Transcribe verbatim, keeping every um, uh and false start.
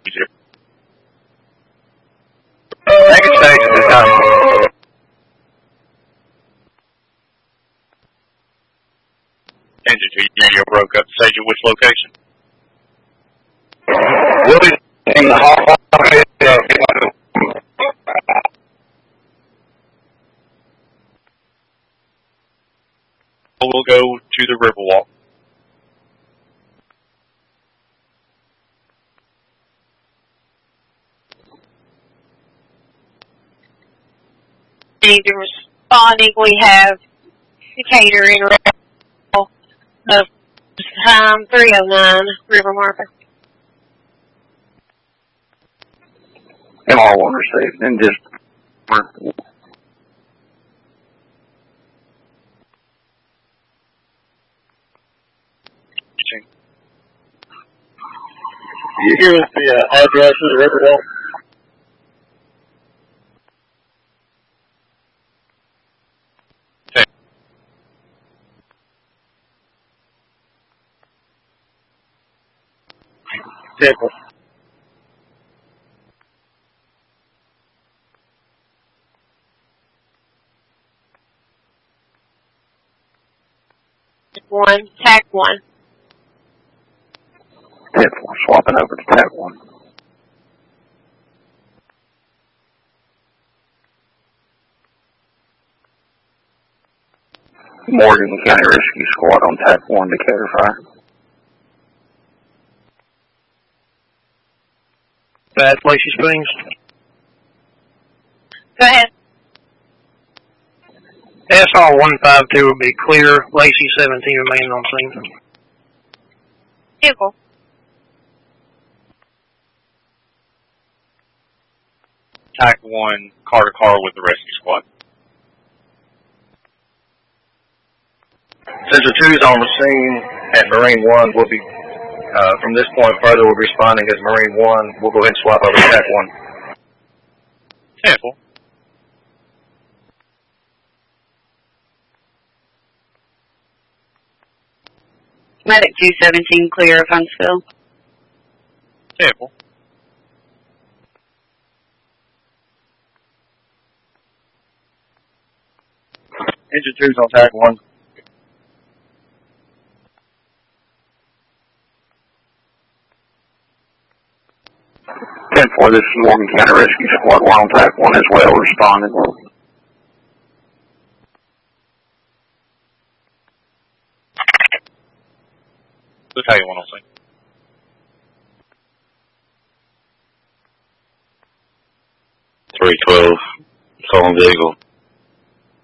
Next station is done. Engine two, radio broke up. Sage at which location? We'll be in the hall. We'll go to the Riverwalk. Either responding, we have Decatur in Rebel of time three oh nine River Marker. M R one received and just you give us the uh, address of the Riverwalk? Vehicle. One, tack one. ten four, swapping over to tack one. Morgan County Rescue Squad on tack one, Decatur Fire. Bad Lacey Springs. Go ahead. S R one five two will be clear. Lacey seventeen remaining on scene. Vehicle. Tack one, car to car with the rescue squad. Central two is on the scene at Marine one. We'll be, uh, from this point further, we'll be responding as Marine one. We'll go ahead and swap over to Tack one. Careful. Medic two seventeen clear of Huntsville. Careful. Engine two's on Tack one. ten four, this is Morgan County Rescue Squad. We're on tack one as well, responding. Let's tell you one, I'll say. three twelve, stolen vehicle.